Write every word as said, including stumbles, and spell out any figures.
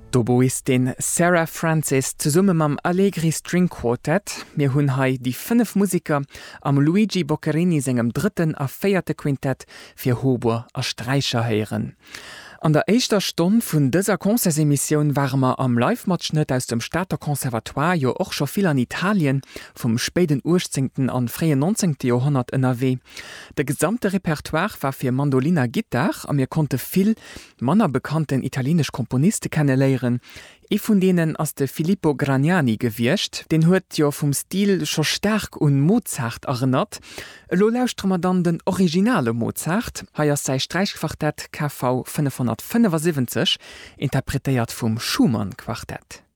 D'Oboistin Sarah Francis zesumme mam Allegri String Quartet, mir hunn hai die fënnef Musiker am Luigi Boccherini segem dritten a féierte Quintett fir Hober a Streicher heieren. An der éischter Stonn vun dëser Konzersemissionioun warmer am Live-Matschnitt aus dem Staater Konservatoire jo och scho vill an Italien vum späten Urzingten an fréie neunzehnten Jahrhundert N R W. De gesamte Repertoire war fir Mandolina Gitar, a mir konnte vill manner bekannten italienisch Komponiste kennenléieren. E vun denen ass de Filippo Gragnani gewircht, den huet jo vum Stil scho stark un Mozart erinnert. Lo lauschtmer dann den originale Mozart, haier sei Streichquartett K V fünfhundertfünfundsiebzig, interpretéiert vum Schumann-Quartett.